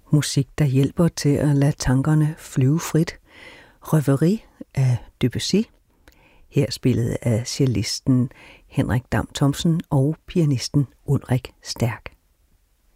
Musik, der hjælper til at lade tankerne flyve frit. Røveri af Debussy. Her spillet af cellisten Henrik Dam Thomsen og pianisten Ulrik Stærk.